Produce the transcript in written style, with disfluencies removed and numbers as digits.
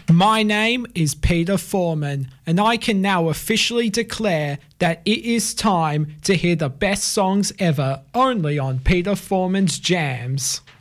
My name is Peter Foreman, and I can now officially declare that it is time to hear the best songs ever only on Peter Foreman's Jams.